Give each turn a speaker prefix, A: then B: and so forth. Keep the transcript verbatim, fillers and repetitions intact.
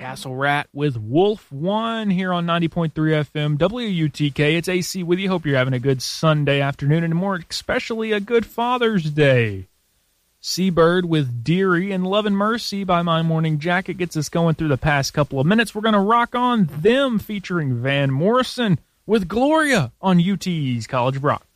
A: Castle Rat with Wolf One here on ninety point three F M W U T K. It's A C with you. Hope you're having a good Sunday afternoon and more especially a good Father's Day. Seabird with Deary and Love and Mercy by My Morning Jacket gets us going through the past couple of minutes. We're going to rock on Them featuring Van Morrison with Gloria on U T's College of Rock.